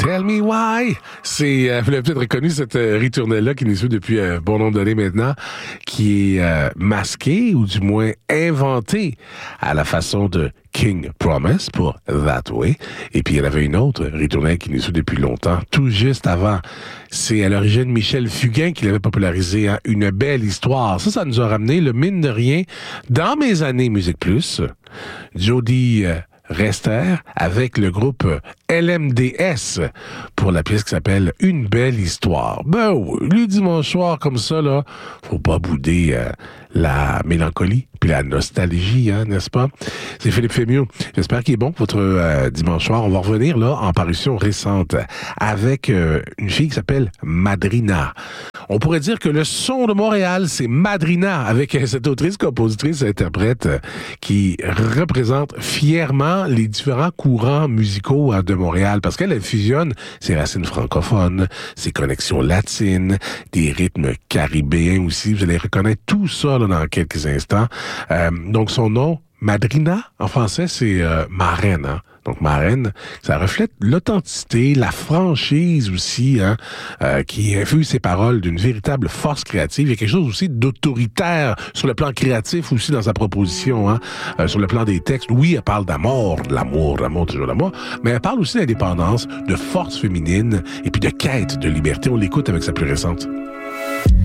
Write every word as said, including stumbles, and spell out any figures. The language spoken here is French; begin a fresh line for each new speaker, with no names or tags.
Tell me why. C'est, euh, vous l'avez peut-être reconnu, cette euh, ritournelle-là qui nous suit depuis un euh, bon nombre d'années maintenant, qui est euh, masquée, ou du moins inventée à la façon de King Promise pour That Way. Et puis, il y en avait une autre ritournelle qui nous suit depuis longtemps, tout juste avant. C'est à l'origine Michel Fugain qui l'avait popularisé, hein, Une belle histoire. Ça, ça nous a ramené, le mine de rien, dans mes années Musique Plus, Jody euh, Rester avec le groupe L M D S pour la pièce qui s'appelle Une belle histoire. Ben oui, le dimanche soir comme ça, là, faut pas bouder euh, la mélancolie puis la nostalgie, hein, n'est-ce pas? C'est Philippe Fémieux. J'espère qu'il est bon, votre euh, dimanche soir. On va revenir, là, en parution récente avec euh, une fille qui s'appelle Madrina. On pourrait dire que le son de Montréal, c'est Madrina, avec euh, cette autrice, compositrice, interprète euh, qui représente fièrement les différents courants musicaux hein, de Montréal, parce qu'elle elle fusionne ses racines francophones, ses connexions latines, des rythmes caribéens aussi. Vous allez reconnaître tout ça là, dans quelques instants. Euh, donc, son nom, Madrina, en français, c'est euh, marraine. Hein? Donc, marraine, ça reflète l'authenticité, la franchise aussi, hein, euh, qui infuse ses paroles d'une véritable force créative. Il y a quelque chose aussi d'autoritaire sur le plan créatif aussi dans sa proposition, hein, euh, sur le plan des textes. Oui, elle parle d'amour, de l'amour, de l'amour, toujours l'amour, mais elle parle aussi d'indépendance, de force féminine et puis de quête de liberté. On l'écoute avec sa plus récente.